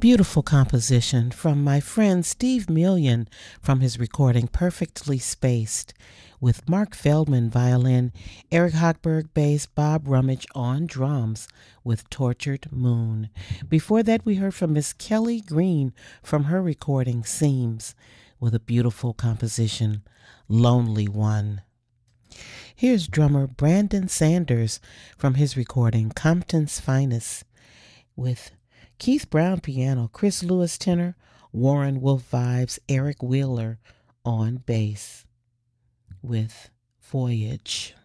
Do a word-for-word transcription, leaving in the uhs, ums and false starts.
Beautiful composition from my friend Steve Million from his recording Perfectly Spaced, with Mark Feldman violin, Eric Hochberg bass, Bob Rummage on drums with Tortured Moon. Before that, we heard from Miss Kelly Green from her recording Seams with a beautiful composition, Lonely One. Here's drummer Brandon Sanders from his recording Compton's Finest with Keith Brown piano, Chris Lewis tenor, Warren Wolf vibes, Eric Wheeler on bass with Voyage.